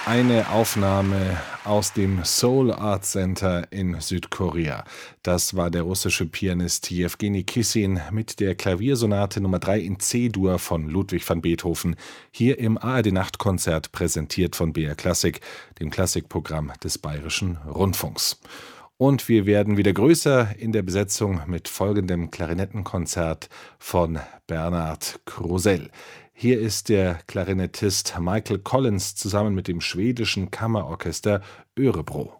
Eine Aufnahme aus dem Seoul Art Center in Südkorea. Das war der russische Pianist Jewgeni Kissin mit der Klaviersonate Nummer 3 in C-Dur von Ludwig van Beethoven, hier im ARD-Nachtkonzert, präsentiert von BR Klassik, dem Klassikprogramm des Bayerischen Rundfunks. Und wir werden wieder größer in der Besetzung mit folgendem Klarinettenkonzert von Bernard Krusell. Hier ist der Klarinettist Michael Collins zusammen mit dem schwedischen Kammerorchester Örebro.